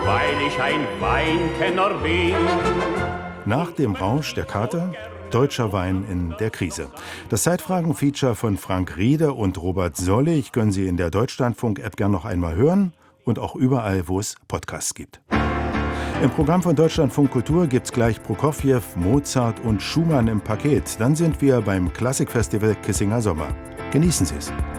weil ich ein Weinkenner bin. Nach dem Rausch der Kater, deutscher Wein in der Krise. Das Zeitfragen-Feature von Frank Rieder und Robert Sollig können Sie in der Deutschlandfunk-App gern noch einmal hören und auch überall, wo es Podcasts gibt. Im Programm von Deutschlandfunk Kultur gibt's gleich Prokofjew, Mozart und Schumann im Paket. Dann sind wir beim Klassikfestival Kissinger Sommer. Genießen Sie es.